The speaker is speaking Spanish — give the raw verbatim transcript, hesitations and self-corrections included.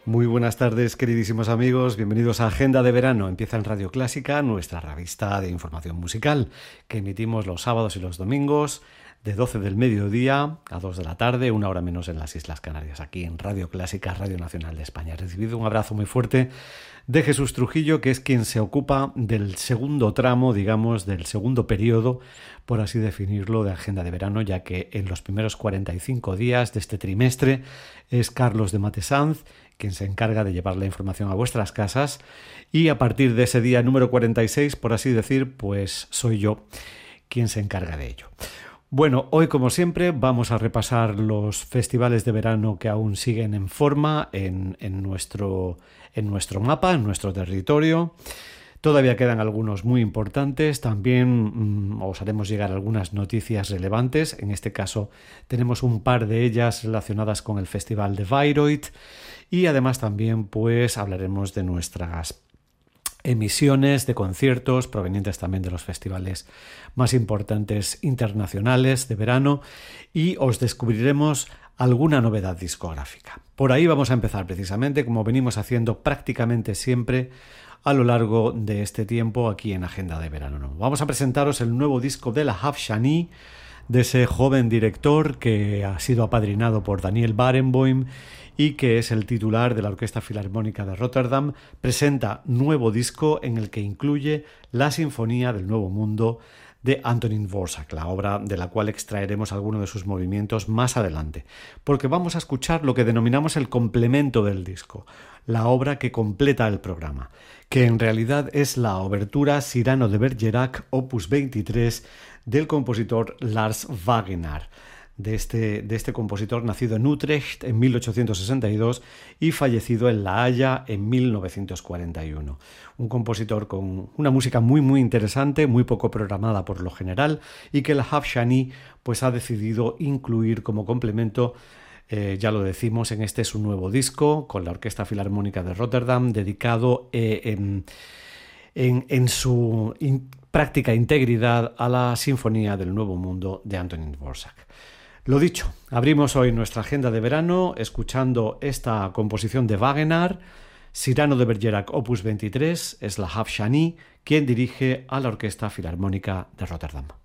Muy buenas tardes, queridísimos amigos. Bienvenidos a Agenda de Verano. Empieza en Radio Clásica, nuestra revista de información musical, que emitimos los sábados y los domingos de doce del mediodía a dos de la tarde, una hora menos en las Islas Canarias, aquí en Radio Clásica, Radio Nacional de España. He recibido un abrazo muy fuerte de Jesús Trujillo, que es quien se ocupa del segundo tramo, digamos, del segundo periodo, por así definirlo, de Agenda de Verano, ya que en los primeros cuarenta y cinco días de este trimestre es Carlos de Matesanz quien se encarga de llevar la información a vuestras casas, y a partir de ese día número cuarenta y seis, por así decir, pues soy yo quien se encarga de ello. Bueno, hoy como siempre vamos a repasar los festivales de verano que aún siguen en forma en, en, nuestro, en nuestro mapa, en nuestro territorio. Todavía quedan algunos muy importantes, también mmm, os haremos llegar algunas noticias relevantes. En este caso tenemos un par de ellas relacionadas con el Festival de Bayreuth, y además también pues hablaremos de nuestras emisiones de conciertos provenientes también de los festivales más importantes internacionales de verano, y os descubriremos alguna novedad discográfica. Por ahí vamos a empezar precisamente, como venimos haciendo prácticamente siempre a lo largo de este tiempo aquí en Agenda de Verano. Vamos a presentaros el nuevo disco de Lahav Shani, de ese joven director que ha sido apadrinado por Daniel Barenboim y que es el titular de la Orquesta Filarmónica de Rotterdam. Presenta nuevo disco en el que incluye la Sinfonía del Nuevo Mundo de Antonín Dvořák, la obra de la cual extraeremos algunos de sus movimientos más adelante, porque vamos a escuchar lo que denominamos el complemento del disco, la obra que completa el programa, que en realidad es la obertura Cyrano de Bergerac, opus veintitrés, del compositor Lars Wagenaar, de este, de este compositor nacido en Utrecht en mil ochocientos sesenta y dos y fallecido en La Haya en mil novecientos cuarenta y uno. Un compositor con una música muy muy interesante, muy poco programada por lo general, y que Lahav Shani pues ha decidido incluir como complemento. Eh, ya lo decimos, en este es un nuevo disco con la Orquesta Filarmónica de Rotterdam, dedicado eh, en, en, en su in, práctica integridad a la Sinfonía del Nuevo Mundo de Antonín Dvořák. Lo dicho, abrimos hoy nuestra agenda de verano escuchando esta composición de Wagenaar, Cyrano de Bergerac, opus veintitrés, es Lahav Shani quien dirige a la Orquesta Filarmónica de Rotterdam.